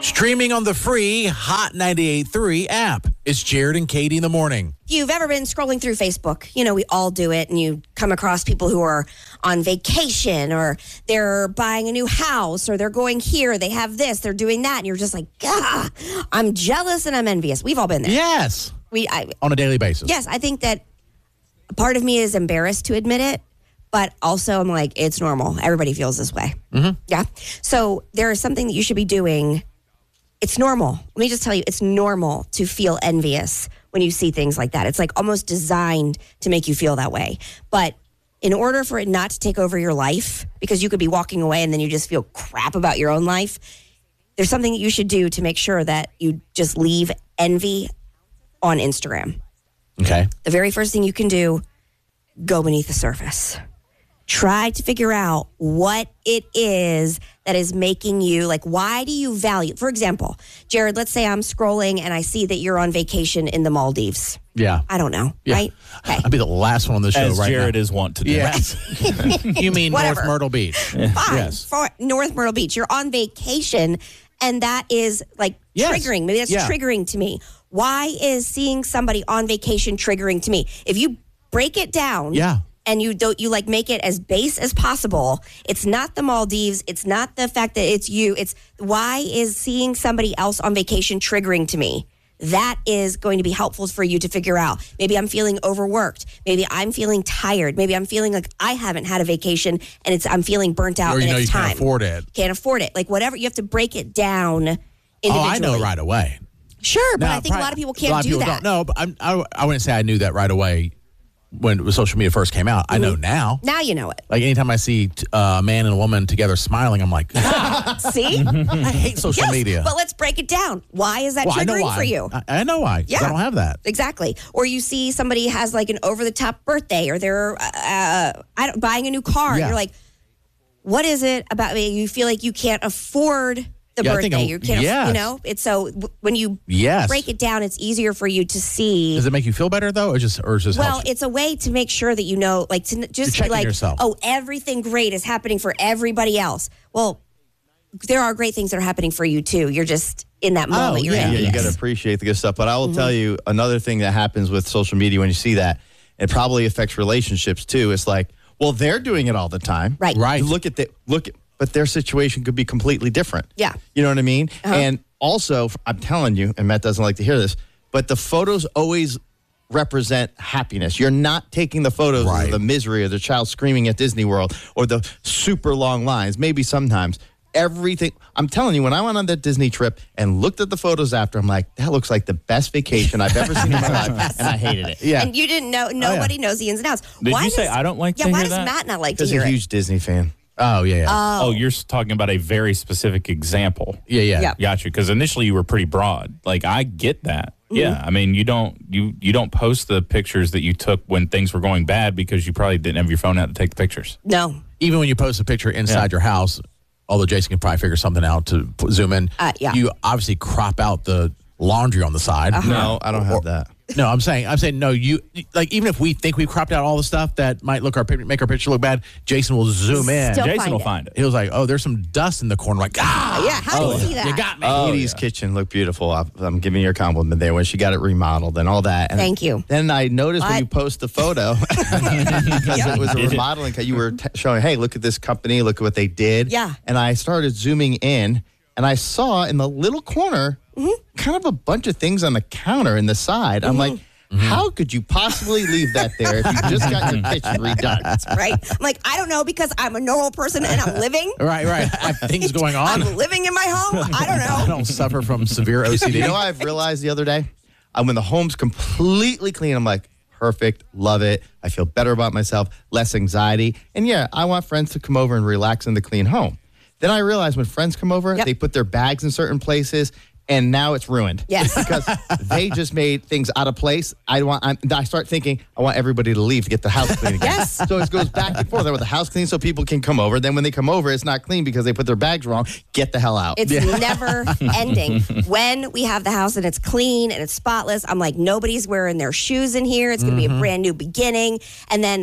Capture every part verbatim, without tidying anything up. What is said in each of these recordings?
Streaming on the free Hot ninety-eight point three app. It's Jared and Katie in the morning. If you've ever been scrolling through Facebook, you know, we all do it, and you come across people who are on vacation, or they're buying a new house, or they're going here, they have this, they're doing that, and you're just like, ah, I'm jealous and I'm envious. We've all been there. Yes. We I, On a daily basis. Yes, I think that part of me is embarrassed to admit it, but also I'm like, it's normal. Everybody feels this way. Mm-hmm. Yeah. So there is something that you should be doing. It's normal. Let me just tell you, it's normal to feel envious when you see things like that. It's like almost designed to make you feel that way. But in order for it not to take over your life, because you could be walking away and then you just feel crap about your own life, there's something that you should do to make sure that you just leave envy on Instagram. Okay. The very first thing you can do, go beneath the surface. Try to figure out what it is that is making you, like, why do you value? For example, Jared, let's say I'm scrolling and I see that you're on vacation in the Maldives. Yeah. I don't know, Yeah. right? Okay. I'll be the last one on the show As right Jared now. is wont to do. Yes. You mean Whatever. North Myrtle Beach. Fine. Yes. For North Myrtle Beach. You're on vacation, and that is, like, Yes. triggering. Maybe that's Yeah. triggering to me. Why is seeing somebody on vacation triggering to me? If you break it down. Yeah. And you don't, you like make it as base as possible. It's not the Maldives. It's not the fact that it's you. It's why is seeing somebody else on vacation triggering to me? That is going to be helpful for you to figure out. Maybe I'm feeling overworked. Maybe I'm feeling tired. Maybe I'm feeling like I haven't had a vacation and it's I'm feeling burnt out Or you and know it's you time. can't afford it. Can't afford it. Like whatever, you have to break it down individually. Oh, I know right away. Sure, but Now, I think a pri- lot of people a can't lot of do people that. Don't. No, but I'm, I, I wouldn't say I knew that right away when social media first came out. I know now. Now you know it. Like anytime I see t- uh, a man and a woman together smiling, I'm like, See? I hate social Yes, media. but let's break it down. Why is that well, I know triggering why. for you? I, I know why. 'Cause Yeah. I don't have that. Exactly. Or you see somebody has like an over-the-top birthday, or they're uh, I don't, buying a new car. Yeah. You're like, what is it about me? You feel like you can't afford the Yeah, I think birthday. I'm- You can't, yes. you know. It's so w- when you Yes. break it down, it's easier for you to see. Does it make you feel better though, or just or just Well, helps you? it's a way to make sure that you know, like to n- just be checking like, yourself. oh, everything great is happening for everybody else. Well, there are great things that are happening for you too. You're just in that moment. You're yeah. in Yeah, you yes. got to appreciate the good stuff. But I will tell you another thing that happens with social media when you see that, it probably affects relationships too. It's like, well, they're doing it all the time. Right. Right. You look at the look, at, but their situation could be completely different. Yeah. You know what I mean? Uh-huh. And also, I'm telling you, and Matt doesn't like to hear this, but the photos always represent happiness. You're not taking the photos Right. of the misery or the child screaming at Disney World or the super long lines. Maybe sometimes. Everything. I'm telling you, when I went on that Disney trip and looked at the photos after, I'm like, that looks like the best vacation I've ever seen in my life, and I hated it. Yeah. And you didn't know. Nobody knows the ins and outs. Did why you say does- I don't like Yeah. to Why hear does that? Matt not like to Because hear a it? huge Disney fan. Oh yeah, yeah, Oh, you're s- talking about a very specific example. yeah, yeah. Yeah. Gotcha. Because initially you were pretty broad. Like I get that. Yeah. I mean, you don't you you don't post the pictures that you took when things were going bad because you probably didn't have your phone out to take the pictures. No. Even when you post a picture inside Yeah. your house, although Jason can probably figure something out to p- zoom in. Uh, yeah. You obviously crop out the laundry on the side. No, I don't have that. No, I'm saying, I'm saying, no. You like even if we think we've cropped out all the stuff that might look our pic- make our picture look bad, Jason will zoom in. Still Jason find will it. find it. He was like, "Oh, there's some dust in the corner." Like, ah, Yeah. How do you see that? you got me. Katie's kitchen looked beautiful. I- I'm giving you a compliment there when she got it remodeled and all that. And Thank you. Then I noticed when What? you post the photo, because it was a Did it? remodeling, you were t- showing, hey, look at this company, look at what they did. Yeah. And I started zooming in, and I saw in the little corner kind of a bunch of things on the counter in the side. I'm like, how could you possibly leave that there if you just got your kitchen redone? Right? I'm like, I don't know, because I'm a normal person and I'm living. Right, right. I have things going on. I'm living in my home. I don't I know. don't suffer from severe O C D. You know what I've realized the other day? Uh, when the home's completely clean, I'm like, perfect, love it. I feel better about myself, less anxiety. And yeah, I want friends to come over and relax in the clean home. Then I realize when friends come over, Yep. they put their bags in certain places, and now it's ruined. Yes. Because they just made things out of place. I want. I'm, I start thinking I want everybody to leave to get the house clean again. Yes. So it goes back and forth. I want the house clean so people can come over. Then when they come over, it's not clean because they put their bags wrong. Get the hell out. It's never ending. When we have the house and it's clean and it's spotless, I'm like, nobody's wearing their shoes in here. It's going to be a brand new beginning. And then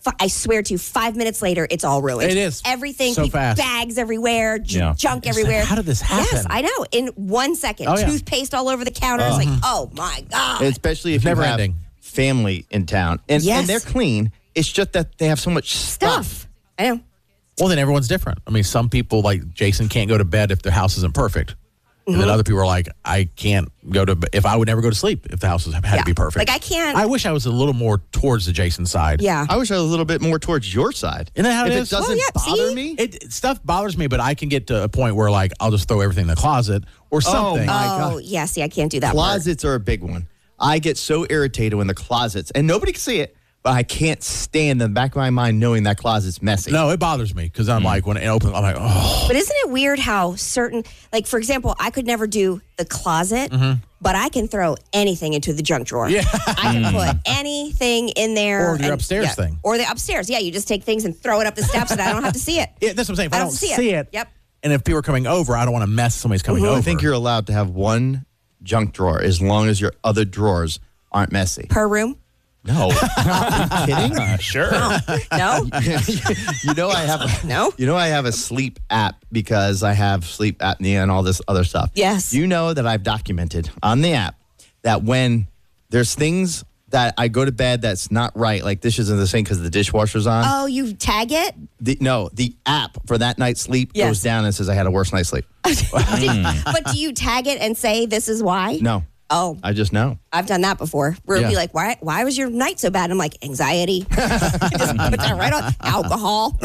F- I swear to you, five minutes later, it's all ruined. It is. Everything, So pe- fast. bags everywhere, j- Yeah. junk It's like, everywhere. how did this happen? Yes, I know. In one second, Oh, yeah. toothpaste all over the counter. It's like, oh my God. Especially if you Never have ending. family in town. And, Yes. and they're clean. It's just that they have so much stuff. Stuff. I know. Well, then everyone's different. I mean, some people like Jason can't go to bed if their house isn't perfect. And then other people are like, I can't go to bed. If I would never go to sleep if the house was, had Yeah. to be perfect. Like, I can't- I wish I was a little more towards the Jason side. Yeah. I wish I was a little bit more towards your side. Isn't that how if it it is? doesn't Oh, yeah, bother see? me, It, it- stuff bothers me, but I can get to a point where like I'll just throw everything in the closet or something. my oh, God. yeah. See, I can't do that. part. closets are a big one. I get so irritated when the closets, and nobody can see it, but I can't stand in the back of my mind knowing that closet's messy. No, it bothers me because I'm like when it opens, I'm like, oh, But isn't it weird how certain, like, for example, I could never do the closet, but I can throw anything into the junk drawer. Yeah. I can put anything in there. Or your and- upstairs yeah. thing. Or the upstairs. Yeah, you just take things and throw it up the steps and I don't have to see it. yeah, that's what I'm saying. If I, I don't don't see see it, it. Yep. and if people are coming over, I don't want to mess somebody's coming over. I think you're allowed to have one junk drawer as long as your other drawers aren't messy. Per room? No. Are you kidding? Uh, sure. No? you know I have a, No? You know I have a sleep app because I have sleep apnea and all this other stuff. Yes. You know that I've documented on the app that when there's things that I go to bed that's not right, like dishes in the sink because the dishwasher's on. Oh, you tag it? The, no, the app for that night's sleep Yes. goes down and says I had a worse night's sleep. But do you tag it and say this is why? No, Oh, I just know. I've done that before. Where it'd be Yeah. like, why why was your night so bad? I'm like, anxiety. Just put that right on. Alcohol.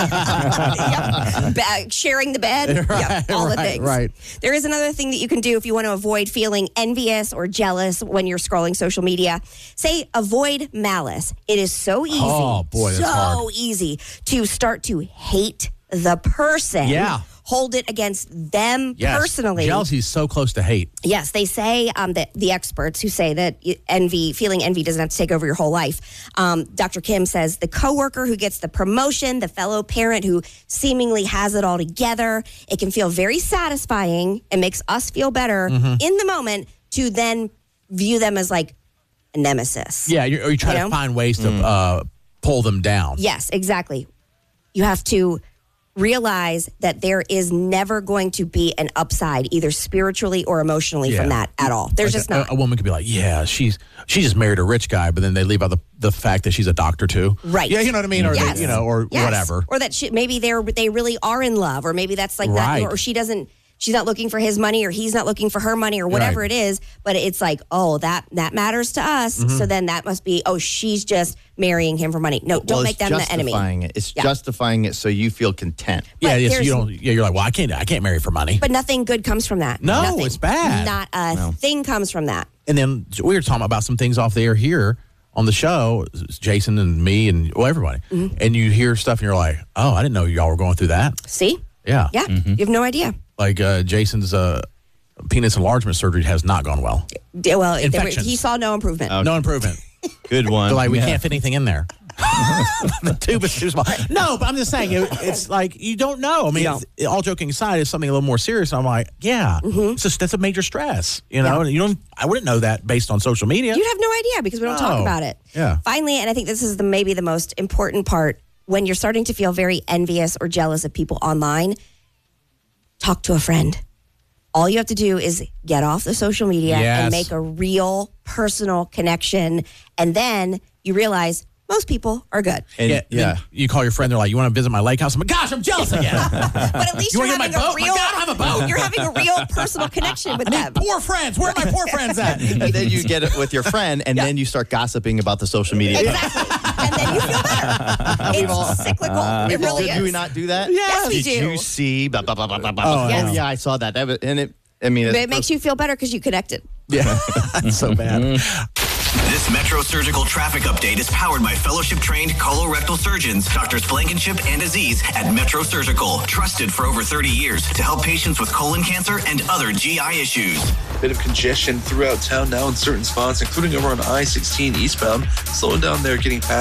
Yep. Ba- sharing the bed. Yep. All the right, things. right. There is another thing that you can do if you want to avoid feeling envious or jealous when you're scrolling social media. Say avoid malice. It is so easy. Oh, boy, that's so hard. easy to start to hate the person. Yeah. Hold it against them Yes. personally. Jealousy is so close to hate. Yes, they say um, that the experts who say that envy, feeling envy, doesn't have to take over your whole life. Um, Doctor Kim says the coworker who gets the promotion, the fellow parent who seemingly has it all together, it can feel very satisfying and makes us feel better Mm-hmm. in the moment to then view them as like a nemesis. Yeah, you or you try You to know? find ways to uh, pull them down. Yes, exactly. You have to realize that there is never going to be an upside, either spiritually or emotionally, Yeah. from that at all. There's Like just a, not. A woman could be like, yeah, she's she just married a rich guy, but then they leave out the, the fact that she's a doctor too. Right. Yeah, you know what I mean? Or, Yes. they, you know, or Yes. whatever. Or that she, maybe they're they really are in love, or maybe that's like Right. that, or she doesn't. She's not looking for his money, or he's not looking for her money, or whatever Right. it is. But it's like, oh, that that matters to us. Mm-hmm. So then that must be, oh, she's just marrying him for money. No, don't well, make it's them the enemy. justifying it. It's Yeah. justifying it so you feel content. yeah, But yes, there's- you don't. Yeah, you're like, well, I can't. I can't marry for money. But nothing good comes from that. No, Nothing. it's bad. Not a thing comes from that. And then we were talking about some things off the air here on the show, Jason and me and well, everybody. Mm-hmm. And you hear stuff and you're like, oh, I didn't know y'all were going through that. See? Yeah. Yeah, you have no idea. Like uh, Jason's uh, penis enlargement surgery has not gone well. Yeah, well, there were- Infections. he saw no improvement. No improvement. Good one. They're like, we Yeah. can't fit anything in there. The tube is too small. No, but I'm just saying, it, it's like, you don't know. I mean, You it's, all joking aside, it's something a little more serious. I'm like, yeah, it's just, that's a major stress. You know, and you don't, I wouldn't know that based on social media. You'd have no idea because we don't talk No. about it. Yeah. Finally, and I think this is the maybe the most important part, when you're starting to feel very envious or jealous of people online, talk to a friend. All you have to do is get off the social media Yes. and make a real personal connection. And then you realize most people are good. And, yeah, yeah. then you call your friend. They're like, "You want to visit my lake house?" I'm like, "Gosh, I'm jealous again." But at least You you're wanna having get my a boat? My real God, I have a boat. you're having a real personal connection with them. Poor friends. Where are my poor friends at? and then you get it with your friend, and Yeah. then you start gossiping about the social media. Exactly. And then you feel better. It's cyclical. it really do, is. do we not do that? Yes, we Did do. you see? Blah, blah, blah, blah, blah, blah. Oh, Oh, yes. yeah, I saw that. that was, and it, I mean, But it's it makes you feel better because you connected. Yeah, that's so bad. This Metro Surgical traffic update is powered by fellowship-trained colorectal surgeons, Doctors Blankenship and Aziz at Metro Surgical, trusted for over thirty years to help patients with colon cancer and other G I issues. Bit of congestion throughout town now in certain spots, including over on I sixteen eastbound. Slowing down there, getting past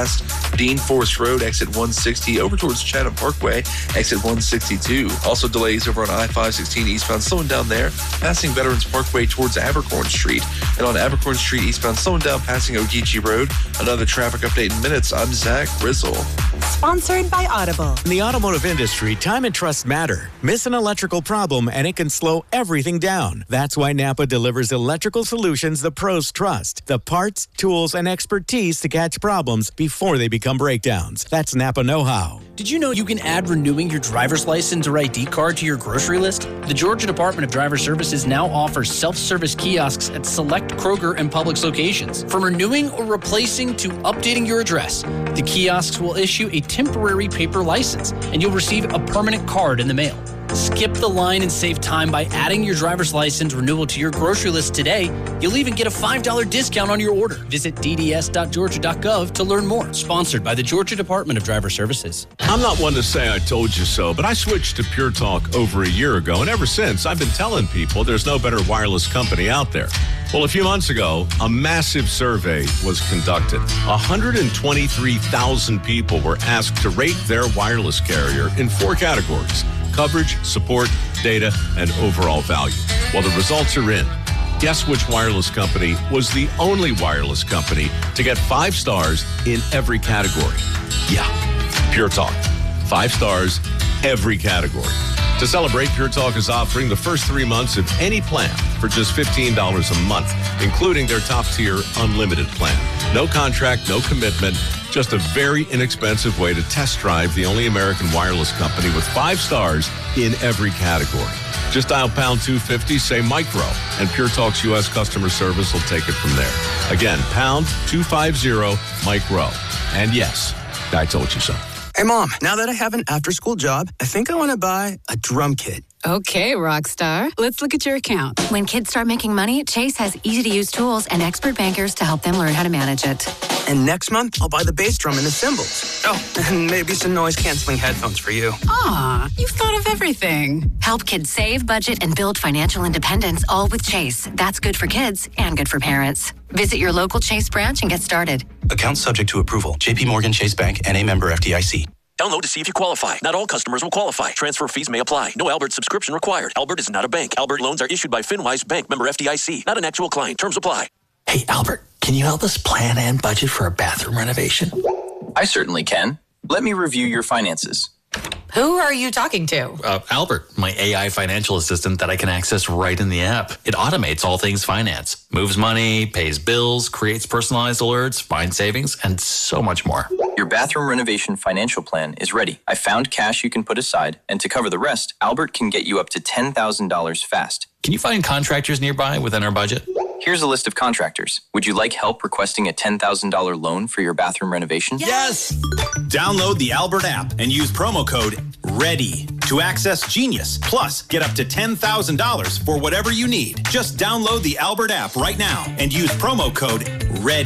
Dean Forest Road, exit one sixty, over towards Chatham Parkway, exit one sixty-two. Also delays over on I five sixteen eastbound, slowing down there, passing Veterans Parkway towards Abercorn Street. And on Abercorn Street eastbound, slowing down passing Ogeechee Road. Another traffic update in minutes. I'm Zach Grizzle. Sponsored by Audible. In the automotive industry, time and trust matter. Miss an electrical problem and it can slow everything down. That's why Napa delivers electrical solutions the pros trust. The parts, tools, and expertise to catch problems before they become breakdowns. That's Napa know-how. Did you know you can add renewing your driver's license or I D card to your grocery list? The Georgia Department of Driver Services now offers self-service kiosks at select Kroger and Publix locations. From renewing or replacing to updating your address, the kiosks will issue a temporary paper license, and you'll receive a permanent card in the mail. Skip the line and save time by adding your driver's license renewal to your grocery list today. You'll even get a five dollars discount on your order. Visit d d s dot georgia dot gov to learn more. Sponsored by the Georgia Department of Driver Services. I'm not one to say I told you so, but I switched to Pure Talk over a year ago, and ever since, I've been telling people there's no better wireless company out there. Well, a few months ago, a massive survey was conducted. one hundred twenty-three thousand people were asked to rate their wireless carrier in four categories: coverage, support, data, and overall value. Well, the results are in. Guess which wireless company was the only wireless company to get five stars in every category? Yeah, Pure Talk. Five stars, every category. To celebrate, Pure Talk is offering the first three months of any plan for just fifteen dollars a month, including their top-tier unlimited plan. No contract, no commitment, just a very inexpensive way to test drive the only American wireless company with five stars in every category. Just dial pound two fifty, say micro, and Pure Talk's U S customer service will take it from there. Again, pound two fifty, micro. And yes, I told you so. Hey, Mom, now that I have an after-school job, I think I want to buy a drum kit. Okay, Rockstar. Let's look at your account. When kids start making money, Chase has easy-to-use tools and expert bankers to help them learn how to manage it. And next month, I'll buy the bass drum and the cymbals. Oh, and maybe some noise-canceling headphones for you. Aw, you've thought of everything. Help kids save, budget, and build financial independence, all with Chase. That's good for kids and good for parents. Visit your local Chase branch and get started. Account subject to approval. J P Morgan Chase Bank, N A member F D I C. Download to see if you qualify. Not all customers will qualify. Transfer fees may apply. No Albert subscription required. Albert is not a bank. Albert loans are issued by FinWise Bank, member F D I C. Not an actual client. Terms apply. Hey, Albert, can you help us plan and budget for a bathroom renovation? I certainly can. Let me review your finances. Who are you talking to? Uh, Albert, my A I financial assistant that I can access right in the app. It automates all things finance, moves money, pays bills, creates personalized alerts, finds savings, and so much more. Your bathroom renovation financial plan is ready. I found cash you can put aside, and to cover the rest, Albert can get you up to ten thousand dollars fast. Can you find contractors nearby within our budget? Here's a list of contractors. Would you like help requesting a ten thousand dollars loan for your bathroom renovation? Yes! Download the Albert app and use promo code READY to access Genius. Plus, get up to ten thousand dollars for whatever you need. Just download the Albert app right now and use promo code READY.